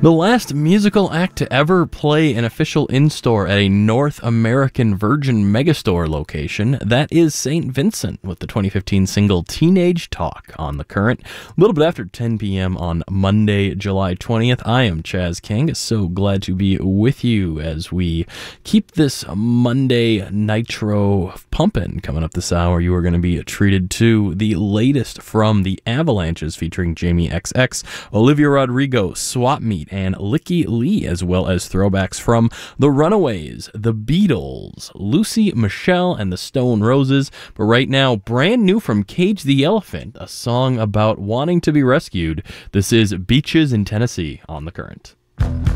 The last musical act to ever play an official in-store at a North American Virgin Megastore location, that is St. Vincent, with the 2015 single Teenage Talk on The Current, a little bit after 10 p.m. on Monday, July 20th. I am Chaz King, so glad to be with you as we keep this Monday Nitro pumping. Coming up this hour, you are going to be treated to the latest from the Avalanches featuring Jamie XX, Olivia Rodrigo, Swap Meet, and Licky Lee, as well as throwbacks from The Runaways, The Beatles, Lucy Michelle, and the Stone Roses. But right now, brand new from Cage the Elephant, a song about wanting to be rescued. This is Beaches in Tennessee on The Current.